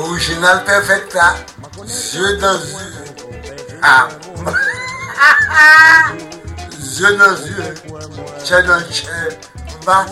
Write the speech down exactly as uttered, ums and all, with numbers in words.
Original perfecta. Yeux dans yeux. Ah. Yeux dans yeux. Chair dans chair. Bah.